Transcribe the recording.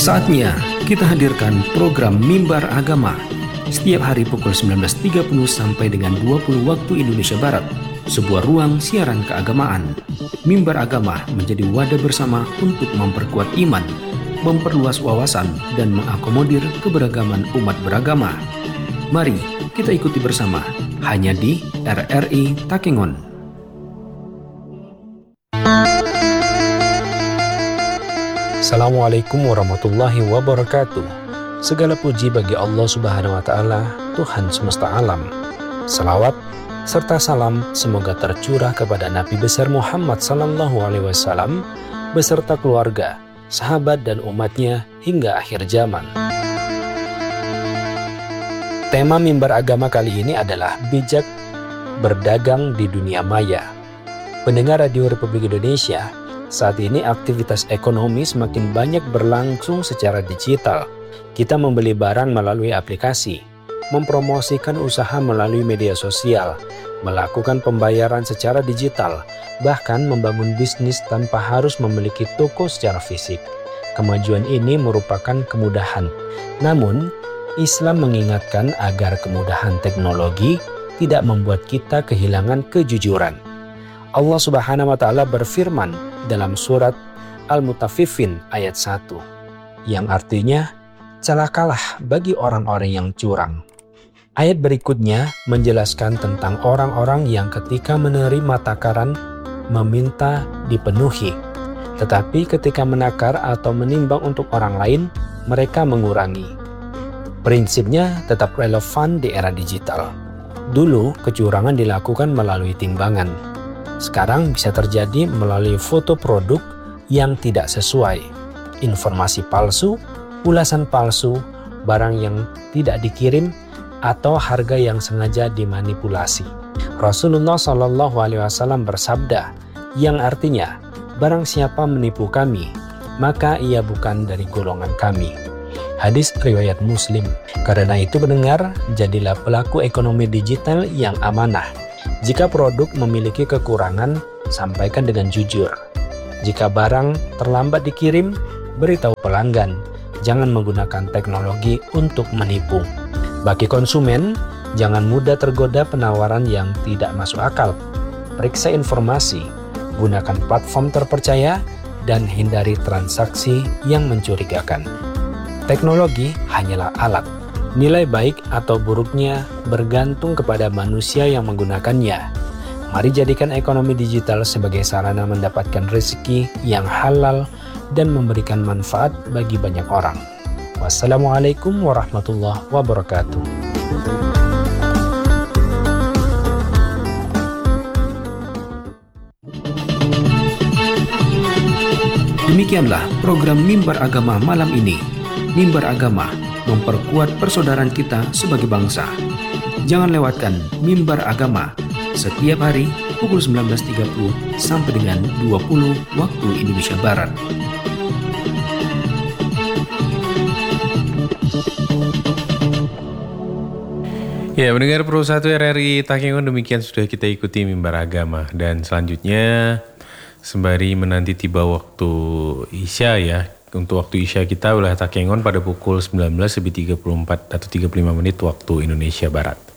Saatnya kita hadirkan program Mimbar Agama setiap hari pukul 19.30 sampai dengan 20 waktu Indonesia Barat. Sebuah ruang siaran keagamaan. Mimbar Agama menjadi wadah bersama untuk memperkuat iman, memperluas wawasan, dan mengakomodir keberagaman umat beragama. Mari kita ikuti bersama hanya di RRI Takengon. Assalamualaikum warahmatullahi wabarakatuh. Segala puji bagi Allah Subhanahu wa Ta'ala, Tuhan semesta alam. Salawat serta salam semoga tercurah kepada Nabi besar Muhammad sallallahu alaihi wasallam beserta keluarga, sahabat dan umatnya hingga akhir zaman. Tema Mimbar Agama kali ini adalah bijak berdagang di dunia maya. Pendengar Radio Republik Indonesia, saat ini aktivitas ekonomi semakin banyak berlangsung secara digital. Kita membeli barang melalui aplikasi, mempromosikan usaha melalui media sosial, melakukan pembayaran secara digital, bahkan membangun bisnis tanpa harus memiliki toko secara fisik. Kemajuan ini merupakan kemudahan. Namun, Islam mengingatkan agar kemudahan teknologi tidak membuat kita kehilangan kejujuran. Allah Subhanahu wa Ta'ala berfirman dalam surat Al-Mutaffifin ayat 1 yang artinya celakalah bagi orang-orang yang curang. Ayat berikutnya menjelaskan tentang orang-orang yang ketika menerima takaran meminta dipenuhi, tetapi ketika menakar atau menimbang untuk orang lain mereka mengurangi. Prinsipnya tetap relevan di era digital. Dulu kecurangan dilakukan melalui timbangan. Sekarang bisa terjadi melalui foto produk yang tidak sesuai, informasi palsu, ulasan palsu, barang yang tidak dikirim, atau harga yang sengaja dimanipulasi. Rasulullah SAW bersabda, yang artinya, barang siapa menipu kami, maka ia bukan dari golongan kami. Hadis riwayat Muslim. Karena itu pendengar, jadilah pelaku ekonomi digital yang amanah. Jika produk memiliki kekurangan, sampaikan dengan jujur. Jika barang terlambat dikirim, beritahu pelanggan. Jangan menggunakan teknologi untuk menipu. Bagi konsumen, jangan mudah tergoda penawaran yang tidak masuk akal. Periksa informasi, gunakan platform terpercaya, dan hindari transaksi yang mencurigakan. Teknologi hanyalah alat. Nilai baik atau buruknya bergantung kepada manusia yang menggunakannya. Mari jadikan ekonomi digital sebagai sarana mendapatkan rezeki yang halal dan memberikan manfaat bagi banyak orang. Wassalamualaikum warahmatullahi wabarakatuh. Demikianlah program Mimbar Agama malam ini. Mimbar Agama memperkuat persaudaraan kita sebagai bangsa. Jangan lewatkan Mimbar Agama setiap hari pukul 19.30 sampai dengan 20 waktu Indonesia Barat. Ya, mendengar Pro 1 RRI Takengon, demikian sudah kita ikuti Mimbar Agama. Dan selanjutnya, sembari menanti tiba waktu Isya ya, untuk waktu Isya kita wilayah Takengon pada pukul 19.34 atau 35 menit waktu Indonesia Barat.